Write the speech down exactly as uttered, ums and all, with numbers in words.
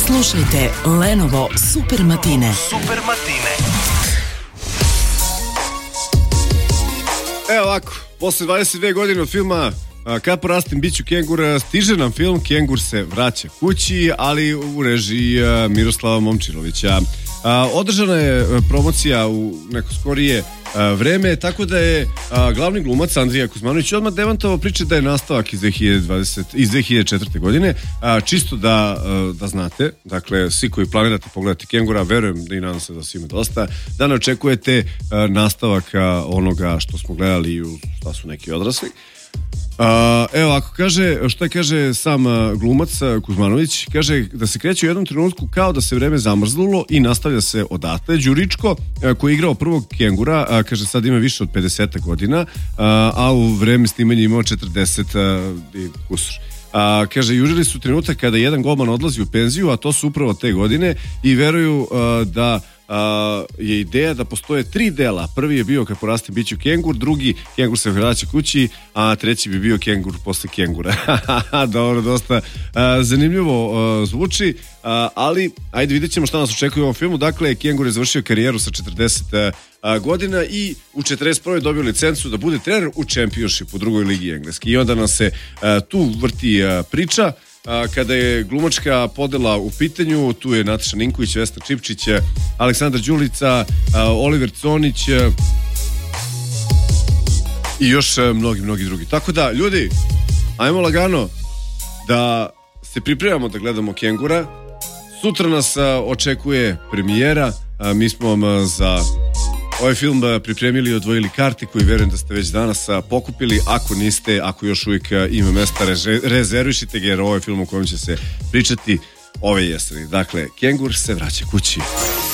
Slušajte Lenovo Super Matine. Super Matine. Evo ovako, posle dvadeset dve godine od filma Kad porastem biću kengur, stiže nam film Kengur se vraća kući, ali u režiji Miroslava Momčilovića. Održana je promocija u neko skorije vreme, tako da je glavni glumac Andrija Kuzmanović odmah demantovao priče da je nastavak iz dve hiljade dvadesete iz dve hiljade četvrte. godine. Čisto da, da znate, dakle, svi koji planirate pogledati Kengura, verujem da i nadam se da svi ima dosta, da ne očekujete nastavak onoga što smo gledali u šta su neki odrasli. Uh, evo, ako kaže, što je kaže sam uh, glumac uh, Kuzmanović, kaže da se kreće u jednom trenutku kao da se vreme zamrzlulo i nastavlja se odatle. Đuričko, uh, koji je igrao prvog Kengura, uh, kaže sad ima više od pedeset godina, uh, a u vreme snimanja imao četrdeset uh, i kusur. Uh, kaže, južili su trenutak kada jedan golman odlazi u penziju, a to su upravo te godine, i veruju uh, da Uh, je ideja da postoje tri dela. Prvi je bio Kad porastem biću kengur, drugi Kengur se vraća kući, a treći bi bio Kengur posle kengura. Dobro, dosta uh, zanimljivo uh, zvuči, uh, ali ajde vidjet ćemo šta nas očekuje u ovom filmu. Dakle, Kengur je završio karijeru sa četrdeset uh, godina i u četrdeset prvoj dobio licencu da bude trener u Championship u drugoj ligi engleske. I onda nas se uh, tu vrti uh, priča. Kada je glumačka podela u pitanju, tu je Nataša Ninković, Vesna Čipčić, Aleksandar Đulica, Oliver Conić i još mnogi, mnogi drugi. Tako da, ljudi, ajmo lagano da se pripremamo da gledamo Kengura. Sutra nas očekuje premijera. Mi smo vam za ovaj film pripremili i odvojili karte koji verujem da ste već danas pokupili. Ako niste, ako još uvijek ima mesta, rezervišite ga, jer ovo je film u kojem će se pričati ove jeseni. Dakle, Kengur se vraća kući.